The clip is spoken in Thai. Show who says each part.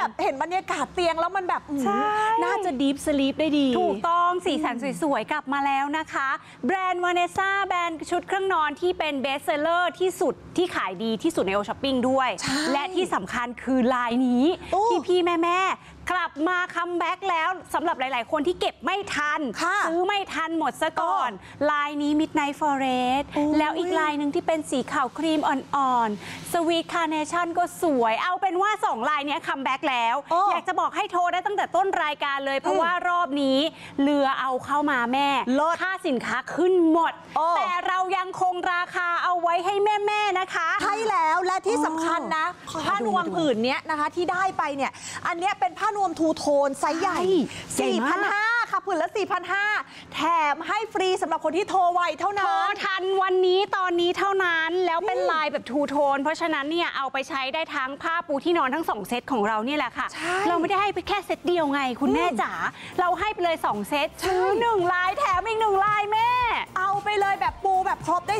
Speaker 1: แบบเห็นบรรยากาศเตียงแล้วมันแบบน่าจะดีฟสลีปได้ดี
Speaker 2: ถูกต้องสีสันสวยๆกลับมาแล้วนะคะแบรนด์วาเนซ่าแบรนด์ชุดเครื่องนอนที่เป็นเบสเซลเลอร์ที่สุดที่ขายดีที่สุดในโอช้อปปิ้งด้วยและที่สำคัญคือลายนี้พี่ๆแม่ๆกลับมาคัมแบ็กแล้วสำหรับหลายๆคนที่เก็บไม่ทันซื้อไม่ทันหมดซะก่อนลายนี้ Midnight Forest แล้วอีกลายหนึ่งที่เป็นสีขาวครีมอ่อนๆ Sweet Carnation ก็สวยเอาเป็นว่า2ลายนี้คัมแบ็กแล้วอยากจะบอกให้โทรได้ตั้งแต่ต้นรายการเลยเพราะว่ารอบนี้เรือเอาเข้ามาแม่ค่าสินค้าขึ้นหมดแต่เรายังคงราคาเอาไว้ให้แม่ๆนะคะ
Speaker 1: ใช่แล้วและที่สำคัญนะผ้านวมผืนนี้นะคะที่ได้ไปเนี่ยอันนี้เป็นผ้านวมทูโทนไซส์ใหญ่ 4,500 ค่ะผืนละ 4,500 แถมให้ฟรีสำหรับคนที่โทรไวเท่านั้น
Speaker 2: โทรทันวันนี้ตอนนี้เท่านั้นแล้วเป็นลายแบบทูโทนเพราะฉะนั้นเนี่ยเอาไปใช้ได้ทั้งผ้าปูที่นอนทั้ง2เซตของเรานี่แหละค่ะเราไม่ได้ให้ไปแค่เซตเดียวไงคุณแม่จ๋าเราให้ไปเลย2เซตซื้อ1ลายแถมอีก1ลายแม่
Speaker 1: เอาไปเลยแบบปูแบบครบได้